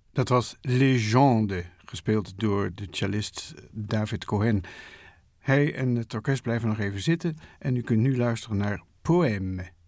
Dat was Légende, gespeeld door de cellist David Cohen. Hij en het orkest blijven nog even zitten en u kunt nu luisteren naar Poème.